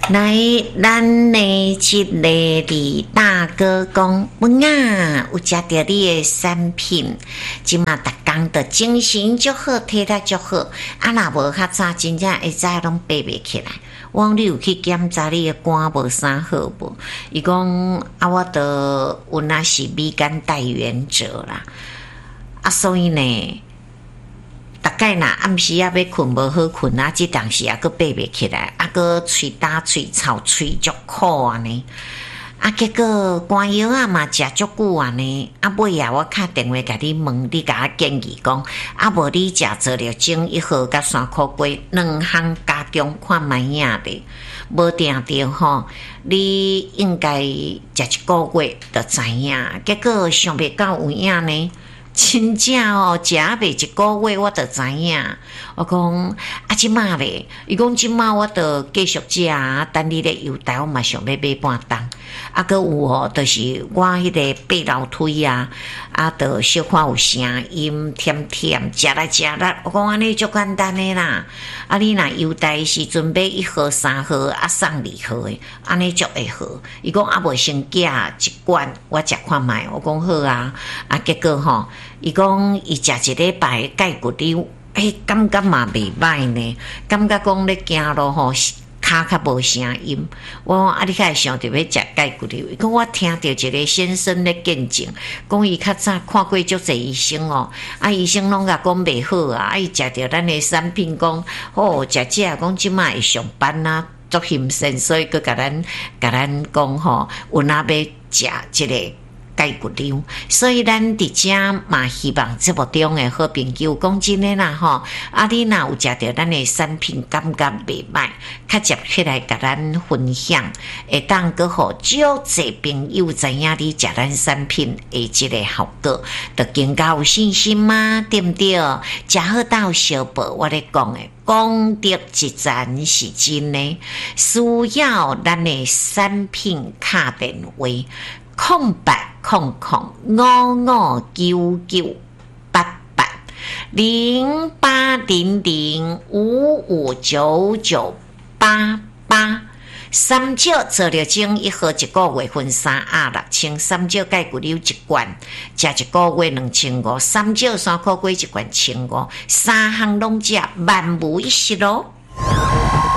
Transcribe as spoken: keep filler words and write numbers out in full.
来，咱的这个李大哥讲，文啊，有食到你的产品，即马逐工的精神足好，体力足好，啊，若无较早，真正会早拢爬袂起来。我讲你有去检查你的肝无啥好无？伊讲啊，我得有那是乙肝带原者啦，啊，所以呢。大概若暗时啊要困无好困啊，即当时啊佫爬袂起来，啊佫喙打喙臭喙足苦安尼，啊结果肝药啊嘛食足久安尼，啊尾啊我敲电话甲你问，你甲我建议讲，啊无你食做了精一号甲三苦瓜两项加强看卖影咧，无定着吼，你应该食一个月就知影，结果想袂到有影呢。真正哦，食袂一个月我就知影。我讲啊，即马咧，伊讲即马我就继续食啊，等你咧邮台我嘛想要买半担。啊，佮有哦，就是我迄个八楼梯啊，啊，就小可有声音，甜甜，食来食来。我讲安尼足简单诶啦。啊，你若邮台时阵买一盒、三盒，啊送二盒诶，安尼足会好。伊讲啊，无先寄一罐，我食看卖。我讲好啊，啊，结果吼。伊讲伊食一礼拜钙骨溜，诶，感觉嘛袂歹呢。感觉讲咧行路吼，骹较无声音。我讲啊，你较会想着要食钙骨溜？伊讲我听着一个先生咧见证，讲伊较早看过足侪医生哦，啊，医生拢甲讲袂好啊，啊，伊食着咱的产品讲，哦，食这讲即摆会上班啊，足힘身，所以佮甲咱甲咱讲吼，有哪要食即个。钙骨溜，所以咱伫遮嘛希望节目中诶好朋友讲真诶啦吼，啊你若有食着咱诶产品，感觉袂歹，较接起来甲咱分享，会当搁互足侪朋友知影你食咱产品诶即个效果，就更加有信心嘛，对毋对？食好到小宝，我咧讲诶。功德一赞是真诶，需要咱诶产品卡电话。空八空空五五九九八八零八零零五五九九八八。三少做了精一盒一个月分三啊六千，三少钙骨溜一罐，食一个月两千五，三少三苦瓜一罐千五，三项拢食万无一失咯。